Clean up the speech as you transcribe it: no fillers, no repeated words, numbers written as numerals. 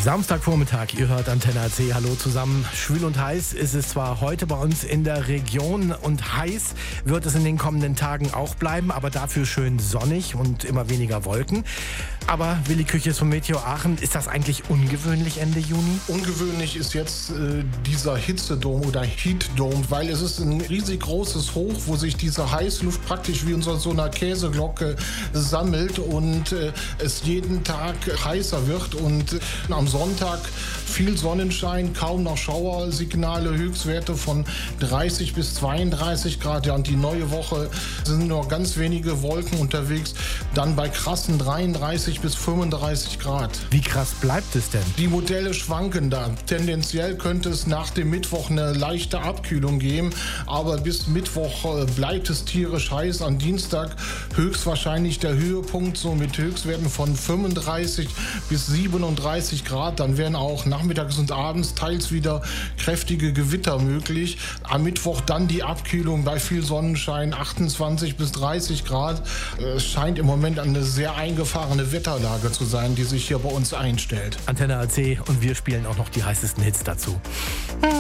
Samstagvormittag, ihr hört Antenne AC. Hallo zusammen. Schwül und heiß ist es zwar heute bei uns in der Region und heiß wird es in den kommenden Tagen auch bleiben, aber dafür schön sonnig und immer weniger Wolken. Aber Willi Küches von Meteo Aachen, ist das eigentlich ungewöhnlich Ende Juni? Ungewöhnlich ist jetzt dieser Hitzedom oder Heatdome, weil es ist ein riesig großes Hoch, wo sich diese Heißluft praktisch wie in so einer Käseglocke sammelt und es jeden Tag heißer wird. Und am Sonntag viel Sonnenschein, kaum noch Schauersignale, Höchstwerte von 30 bis 32 Grad. Ja, und die neue Woche sind nur ganz wenige Wolken unterwegs, dann bei krassen 33 bis 35 Grad. Wie krass bleibt es denn? Die Modelle schwanken da. Tendenziell könnte es nach dem Mittwoch eine leichte Abkühlung geben, aber bis Mittwoch bleibt es tierisch heiß. Am Dienstag höchstwahrscheinlich der Höhepunkt, so mit Höchstwerten von 35 bis 37 Grad. Dann wären auch nachmittags und abends teils wieder kräftige Gewitter möglich. Am Mittwoch dann die Abkühlung bei viel Sonnenschein, 28 bis 30 Grad. Es scheint im Moment eine sehr eingefahrene Wetterlage zu sein, die sich hier bei uns einstellt. Antenne AC und wir spielen auch noch die heißesten Hits dazu.